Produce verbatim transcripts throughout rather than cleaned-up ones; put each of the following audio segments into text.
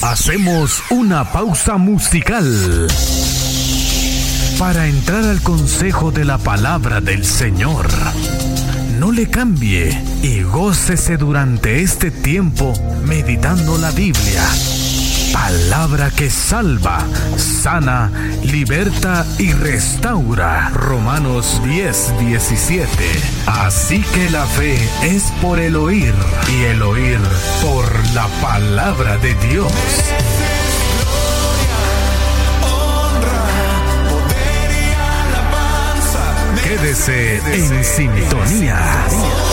Hacemos una pausa musical para entrar al consejo de la palabra del Señor. No le cambie y gócese durante este tiempo meditando la Biblia. Palabra que salva, sana, liberta y restaura. Romanos diez, diecisiete. Así que la fe es por el oír y el oír por la palabra de Dios. Quédese en sintonía.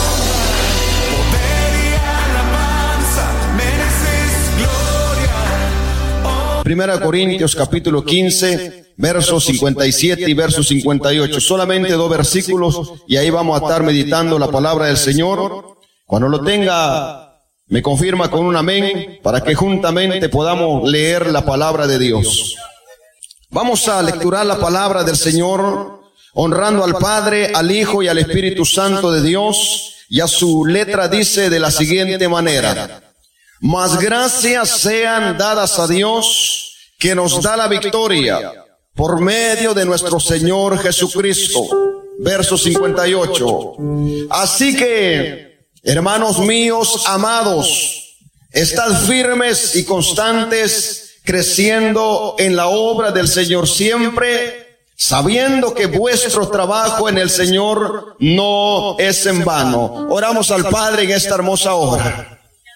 Primera Corintios capítulo quince, versos cincuenta y siete y verso cincuenta y ocho. Solamente dos versículos y ahí vamos a estar meditando la palabra del Señor. Cuando lo tenga, me confirma con un amén para que juntamente podamos leer la palabra de Dios. Vamos a lecturar la palabra del Señor, honrando al Padre, al Hijo y al Espíritu Santo de Dios. Y a su letra dice de la siguiente manera: mas gracias sean dadas a Dios, que nos da la victoria por medio de nuestro Señor Jesucristo. Verso cincuenta y ocho. Así que, hermanos míos amados, estad firmes y constantes, creciendo en la obra del Señor siempre, sabiendo que vuestro trabajo en el Señor no es en vano. Oramos al Padre en esta hermosa hora.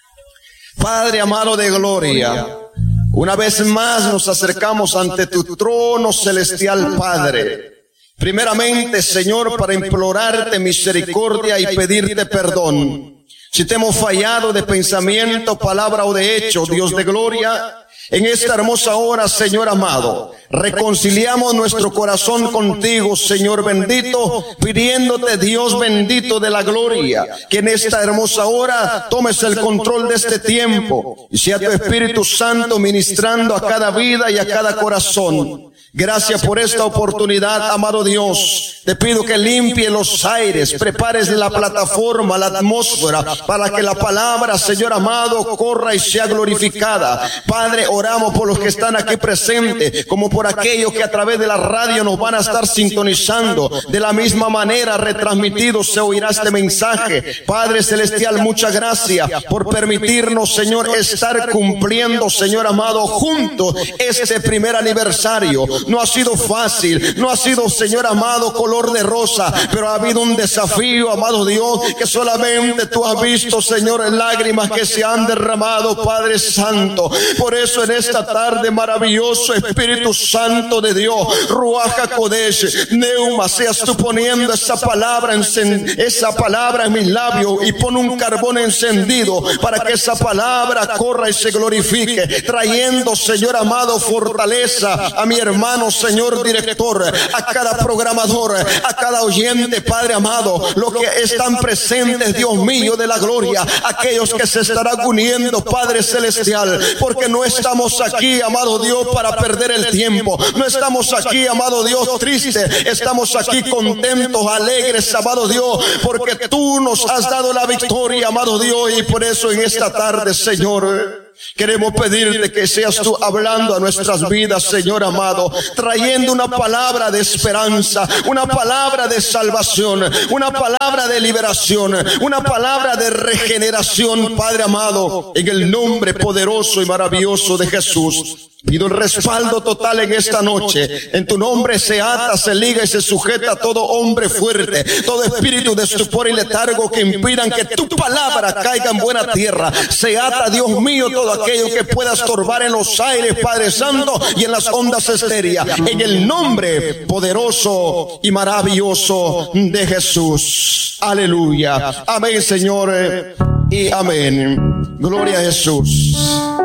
Padre amado de gloria, una vez más nos acercamos ante tu trono celestial, Padre. Primeramente, Señor, para implorarte misericordia y pedirte perdón. Si te hemos fallado de pensamiento, palabra o de hecho, Dios de gloria, en esta hermosa hora, Señor amado, reconciliamos nuestro corazón contigo, Señor bendito, pidiéndote, Dios bendito de la gloria, que en esta hermosa hora tomes el control de este tiempo y sea tu Espíritu Santo ministrando a cada vida y a cada corazón. Gracias por esta oportunidad, amado Dios. Te pido que limpie los aires, prepares la plataforma, la atmósfera, para que la palabra, Señor amado, corra y sea glorificada. Padre, oramos por los que están aquí presentes, como por aquellos que a través de la radio nos van a estar sintonizando. De la misma manera, retransmitido se oirá este mensaje. Padre celestial, muchas gracias por permitirnos, Señor, estar cumpliendo, Señor amado, juntos este primer aniversario. No ha sido fácil, no ha sido, Señor amado, color de rosa, pero ha habido un desafío, amado Dios, que solamente tú has visto, Señor, lágrimas que se han derramado, Padre Santo. Por eso en esta tarde, maravilloso Espíritu Santo de Dios, Ruach HaKodesh, Neuma, seas tú poniendo esa palabra, esa palabra en mis labios y pon un carbón encendido para que esa palabra corra y se glorifique, trayendo, Señor amado, fortaleza a mi hermano, Señor director, a cada programador, a cada oyente, Padre amado, los que están presentes, Dios mío de la gloria, aquellos que se estarán uniendo, Padre celestial, porque no estamos aquí, amado Dios, para perder el tiempo, no estamos aquí, amado Dios, tristes, estamos aquí contentos, alegres, amado Dios, porque tú nos has dado la victoria, amado Dios, y por eso en esta tarde, Señor, queremos pedirte que seas tú hablando a nuestras vidas, Señor amado, trayendo una palabra de esperanza, una palabra de salvación, una palabra de liberación, una palabra de regeneración, Padre amado, en el nombre poderoso y maravilloso de Jesús. Pido el respaldo total en esta noche. En tu nombre se ata, se liga y se sujeta a todo hombre fuerte, todo espíritu de estupor y letargo que impidan que tu palabra caiga en buena tierra. Se ata, Dios mío, todo aquello que pueda estorbar en los aires, Padre Santo, y en las ondas estéreas. En el nombre poderoso y maravilloso de Jesús. Aleluya. Amén, Señor, y amén. Gloria a Jesús.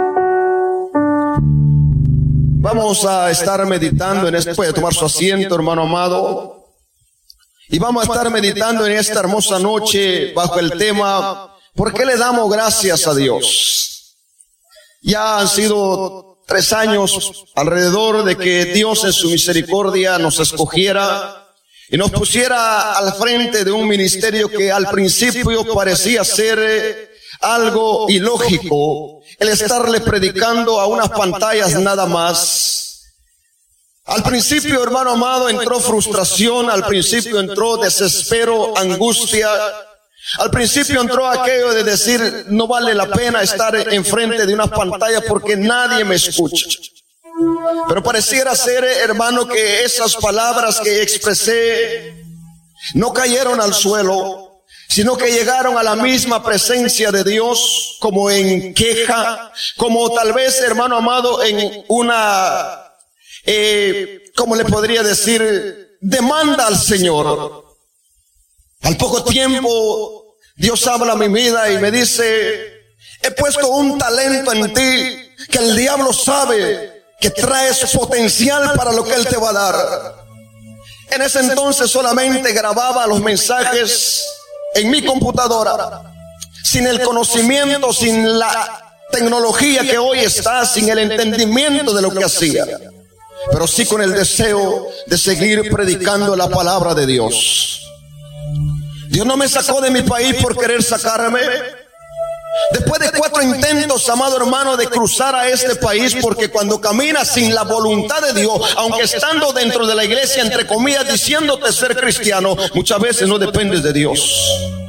Vamos a estar meditando en esto. Puede tomar su asiento, hermano amado. Y vamos a estar meditando en esta hermosa noche bajo el tema ¿por qué le damos gracias a Dios? Ya han sido tres años alrededor de que Dios en su misericordia nos escogiera y nos pusiera al frente de un ministerio que al principio parecía ser algo ilógico el estarle predicando a unas pantallas nada más. Al principio, hermano amado, entró frustración, al principio entró desespero, angustia. Al principio entró aquello de decir, no vale la pena estar enfrente de unas pantallas porque nadie me escucha. Pero pareciera ser, hermano, que esas palabras que expresé no cayeron al suelo, sino que llegaron a la misma presencia de Dios como en queja, como tal vez, hermano amado, en una, eh, ¿cómo le podría decir? Demanda al Señor. Al poco tiempo, Dios habla a mi vida y me dice, he puesto un talento en ti que el diablo sabe que traes potencial para lo que Él te va a dar. En ese entonces solamente grababa los mensajes en mi computadora, sin el conocimiento, sin la tecnología que hoy está, sin el entendimiento de lo que hacía, pero sí con el deseo de seguir predicando la palabra de Dios. Dios no me sacó de mi país por querer sacarme. Después de cuatro intentos, amado hermano, de cruzar a este país, porque cuando caminas sin la voluntad de Dios, aunque estando dentro de la iglesia, entre comillas, diciéndote ser cristiano, muchas veces no dependes de Dios.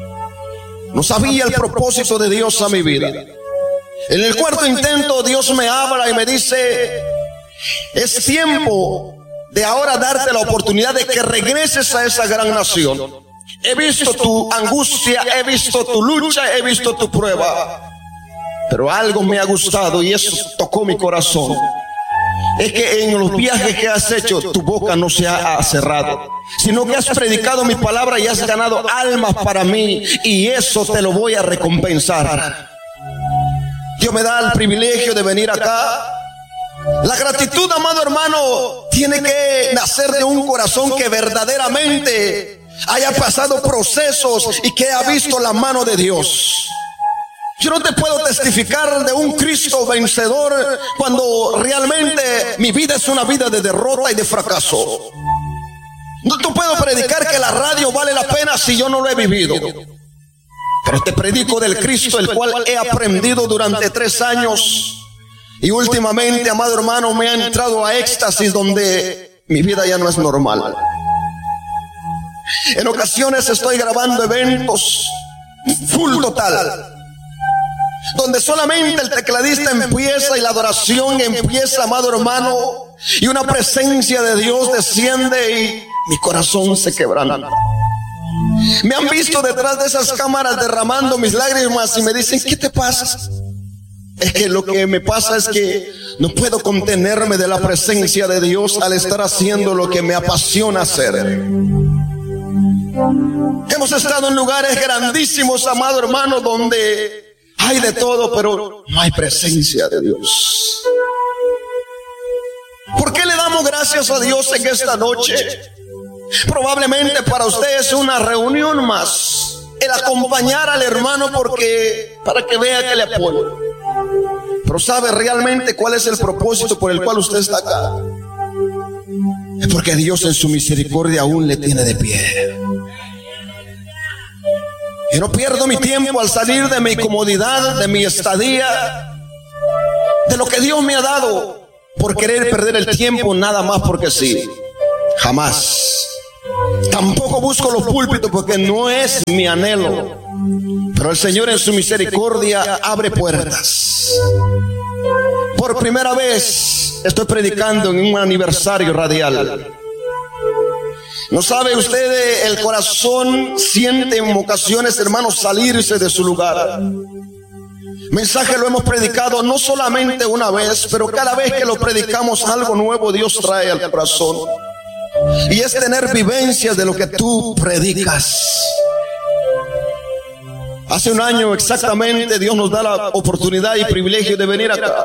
No sabía el propósito de Dios a mi vida. En el cuarto intento, Dios me habla y me dice, es tiempo de ahora darte la oportunidad de que regreses a esa gran nación. He visto tu angustia, he visto tu lucha, he visto tu prueba, pero algo me ha gustado y eso tocó mi corazón. Es que en los viajes que has hecho, tu boca no se ha cerrado, sino que has predicado mi palabra y has ganado almas para mí, y eso te lo voy a recompensar. Dios me da el privilegio de venir acá. La gratitud, amado hermano, tiene que nacer de un corazón que verdaderamente haya pasado procesos y que ha visto la mano de Dios. Yo no te puedo testificar de un Cristo vencedor cuando realmente mi vida es una vida de derrota y de fracaso. No te puedo predicar que la radio vale la pena si yo no lo he vivido, pero te predico del Cristo el cual he aprendido durante tres años, y últimamente, amado hermano, me ha entrado a éxtasis donde mi vida ya no es normal. En ocasiones estoy grabando eventos full total, donde solamente el tecladista empieza y la adoración empieza, amado hermano, y una presencia de Dios desciende y mi corazón se quebranta. Me han visto detrás de esas cámaras derramando mis lágrimas y me dicen, ¿qué te pasa? Es que lo que me pasa es que no puedo contenerme de la presencia de Dios al estar haciendo lo que me apasiona hacer. Hemos estado en lugares grandísimos, amado hermano, donde hay de todo, pero no hay presencia de Dios. ¿Por qué le damos gracias a Dios en esta noche? Probablemente para usted es una reunión más, el acompañar al hermano porque para que vea que le apoya. Pero ¿sabe realmente cuál es el propósito por el cual usted está acá? Es porque Dios en su misericordia aún le tiene de pie. Y no pierdo mi tiempo al salir de mi comodidad, de mi estadía, de lo que Dios me ha dado, por querer perder el tiempo nada más porque sí. Jamás. Tampoco busco los púlpitos porque no es mi anhelo. Pero el Señor en su misericordia abre puertas. Por primera vez estoy predicando en un aniversario radial. ¿No sabe usted? El corazón siente en ocasiones, hermanos, salirse de su lugar. Mensaje lo hemos predicado no solamente una vez, pero cada vez que lo predicamos algo nuevo Dios trae al corazón. Y es tener vivencias de lo que tú predicas. Hace un año exactamente Dios nos da la oportunidad y privilegio de venir acá.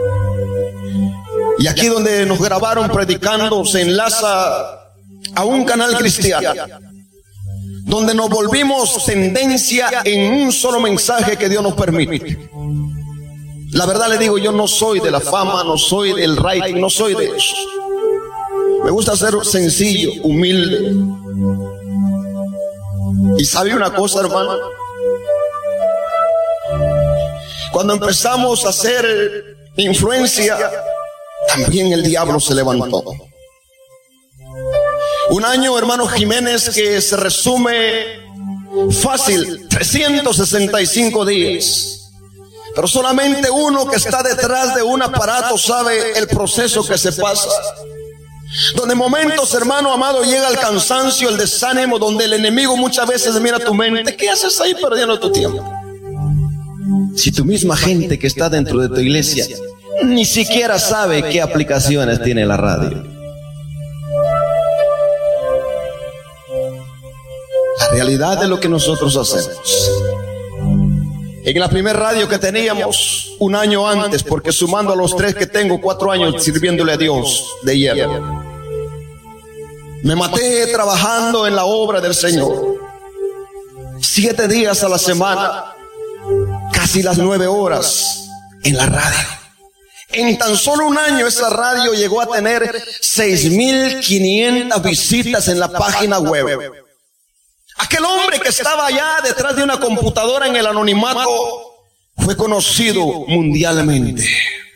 Y aquí donde nos grabaron predicando se enlaza a un canal cristiano, donde nos volvimos tendencia en un solo mensaje que Dios nos permite. La verdad le digo, yo no soy de la fama, no soy del rating, no soy de eso. Me gusta ser sencillo, humilde. Y sabe una cosa, hermano, Cuando empezamos a hacer influencia, también el diablo se levantó. Un año, hermano Jiménez, que se resume fácil, trescientos sesenta y cinco días. Pero solamente uno que está detrás de un aparato sabe el proceso que se pasa. Donde momentos, hermano amado, llega el cansancio, el desánimo, donde el enemigo muchas veces mira tu mente. ¿Qué haces ahí perdiendo tu tiempo? Si tu misma gente que está dentro de tu iglesia ni siquiera sabe qué aplicaciones tiene la radio. La realidad de lo que nosotros hacemos. En la primera radio que teníamos un año antes, porque sumando a los tres que tengo, cuatro años sirviéndole a Dios de hierro. Me maté trabajando en la obra del Señor. Siete días a la semana, casi las nueve horas en la radio. En tan solo un año esa radio llegó a tener seis mil quinientas visitas en la página web. Aquel hombre que estaba allá detrás de una computadora en el anonimato fue conocido mundialmente.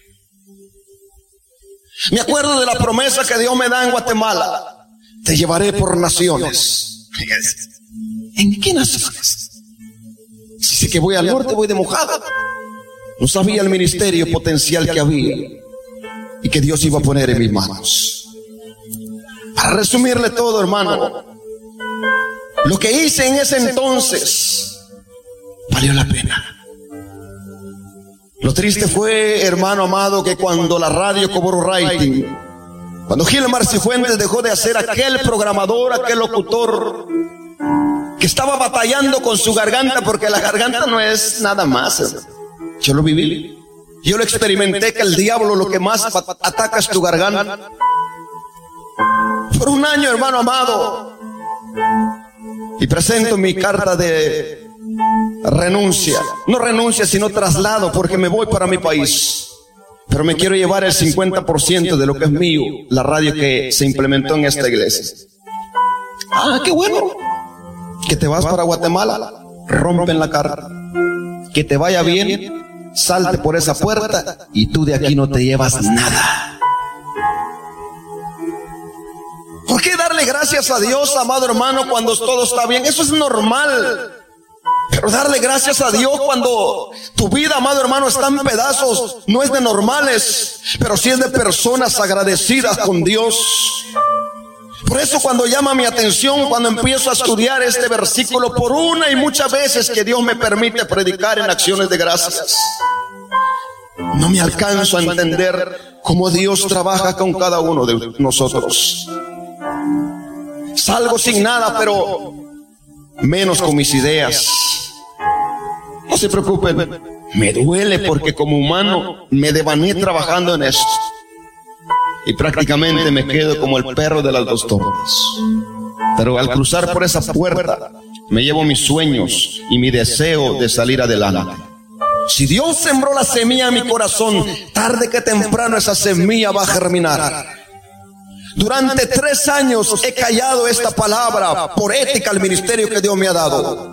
Me acuerdo de la promesa que Dios me da en Guatemala: te llevaré por naciones. ¿En qué naciones? Si sé que voy al norte, voy de mojada. No sabía el ministerio potencial que había y que Dios iba a poner en mis manos. Para resumirle todo, hermano, lo que hice en ese entonces valió la pena. Lo triste fue, hermano amado, que cuando la radio cobró rating, cuando Gilmar Cifuentes dejó de hacer aquel programador, aquel locutor que estaba batallando con su garganta, porque la garganta no es nada más, hermano. Yo lo viví, yo lo experimenté, que el diablo lo que más ataca es tu garganta. Por un año, hermano amado, y presento mi carta de renuncia. No renuncia, sino traslado, porque me voy para mi país. Pero me quiero llevar el cincuenta por ciento de lo que es mío, la radio que se implementó en esta iglesia. Ah, qué bueno. Que te vas para Guatemala, rompen la carta. Que te vaya bien, salte por esa puerta y tú de aquí no te llevas nada. ¿Por qué darle gracias a Dios, amado hermano, cuando todo está bien? Eso es normal. Pero darle gracias a Dios cuando tu vida, amado hermano, está en pedazos, no es de normales, pero sí es de personas agradecidas con Dios. Por eso cuando llama mi atención, cuando empiezo a estudiar este versículo, por una y muchas veces que Dios me permite predicar en acciones de gracias, no me alcanzo a entender cómo Dios trabaja con cada uno de nosotros. Salgo sin nada, pero menos con mis ideas. No se preocupen, me duele porque como humano me devané trabajando en esto. Y prácticamente me quedo como el perro de las dos torres. Pero al cruzar por esa puerta, me llevo mis sueños y mi deseo de salir adelante. Si Dios sembró la semilla en mi corazón, tarde que temprano esa semilla va a germinar. Durante tres años he callado esta palabra por ética al ministerio que Dios me ha dado.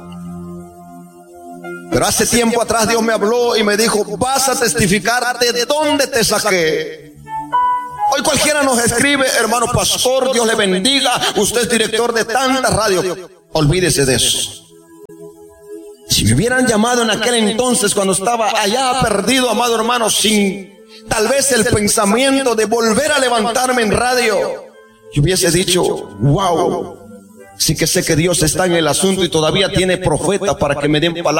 Pero hace tiempo atrás Dios me habló y me dijo: vas a testificar de dónde te saqué. Hoy cualquiera nos escribe: hermano pastor, Dios le bendiga, usted es director de tanta radio. Olvídese de eso. Si me hubieran llamado en aquel entonces, cuando estaba allá perdido, amado hermano, sin tal vez el pensamiento de volver a levantarme en radio, yo hubiese dicho: wow, sí que sé que Dios está en el asunto y todavía tiene profetas para que me den palabras.